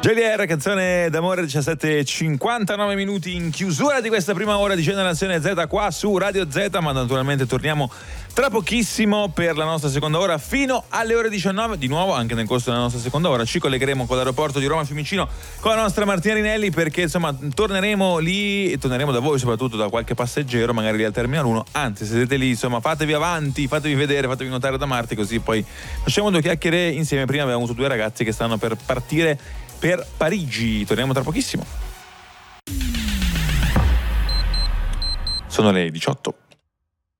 Geolier, canzone d'amore, 17:59 minuti in chiusura di questa prima ora di Generazione Z qua su Radio Z, ma naturalmente torniamo tra pochissimo per la nostra seconda ora fino alle ore 19. Di nuovo anche nel corso della nostra seconda ora ci collegheremo con l'aeroporto di Roma Fiumicino con la nostra Martina Rinelli, perché insomma torneremo lì e torneremo da voi, soprattutto da qualche passeggero magari lì al Terminal 1. Anzi, se siete lì, insomma, fatevi avanti, fatevi vedere, fatevi notare da Marti, così poi facciamo due chiacchiere insieme. Prima abbiamo avuto due ragazzi che stanno per partire per Parigi. Torniamo tra pochissimo. Sono le 18.